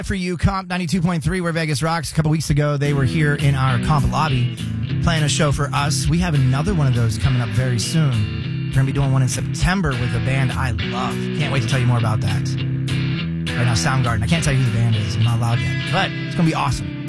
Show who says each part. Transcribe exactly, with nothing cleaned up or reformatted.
Speaker 1: For you, Comp ninety-two point three, where Vegas rocks. A couple weeks ago, they were here in our Comp lobby playing a show for us. We have another one of those coming up very soon. We're going to be doing one in September with a band I love. Can't wait to tell you more about that. Right now, Soundgarden. I can't tell you who the band is. I'm not allowed yet. But it's going to be awesome.